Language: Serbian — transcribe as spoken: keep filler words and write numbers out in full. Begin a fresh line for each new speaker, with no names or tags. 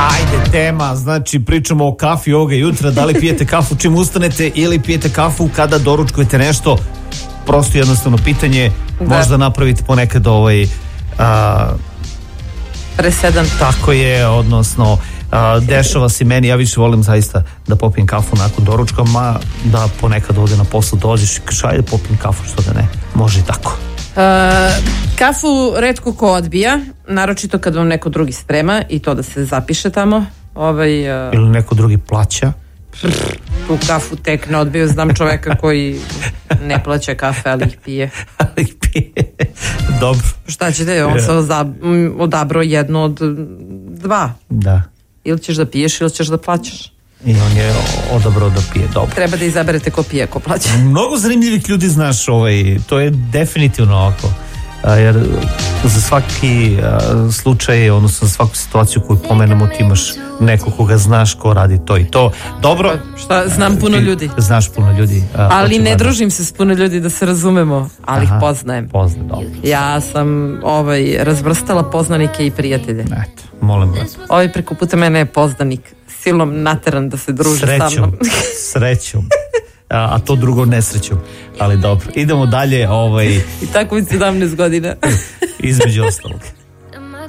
Ajde, tema, znači pričamo o kafi ovoga jutra, da li pijete kafu čim ustanete ili pijete kafu kada doručkujete nešto, prosto jednostavno pitanje, da. Možda napravite ponekad ovaj a,
presedan.
Tako je, odnosno a, dešava se meni, ja više volim zaista da popijem kafu nakon doručka, ma da ponekad ovde na poslu dođeš i kažeš ajde popijem kafu, što da ne, može i tako.
Uh, kafu retko ko odbija, naročito kad vam neko drugi sprema i to da se zapiše tamo. Ovaj, uh,
ili neko drugi plaća.
Tu kafu tek ne odbiju, znam čoveka koji ne plaća kafe, ali ih pije.
ali ih pije, dobro.
Šta ćete, on se odabrao jedno od dva.
Da.
Ili ćeš da piješ ili ćeš da plaćaš.
I on je odabrao da pije, dobro.
Treba da izaberete ko pije, ko plaća.
Mnogo zanimljivih ljudi znaš, ovaj, to je definitivno ovako. A, jer za svaki a, slučaj, odnosno za svaku situaciju koju pomenemo, ti imaš neko koga znaš ko radi to i to. Dobro.
Šta, znam puno ljudi.
Znaš puno ljudi. A,
ali ne družim se s puno ljudi, da se razumemo, ali ih poznajem.
Poznajem, dobro.
Ja sam ovaj, razvrstala poznanike i prijatelje.
Eto, molim vas.
Ovaj preko puta mene je poznanik, silom nateran da se druži
srećom,
sa mnom.
Srećom. A, a to drugo nesrećom. Ali dobro, idemo dalje. Ovaj...
I tako mi sedamnaest godina.
Između ostalog.